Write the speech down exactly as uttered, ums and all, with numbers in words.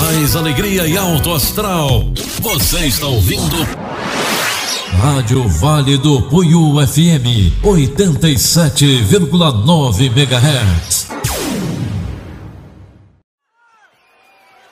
paz, alegria e alto astral. Você está ouvindo Rádio Vale do Puiú F M oitenta e sete vírgula nove megahertz.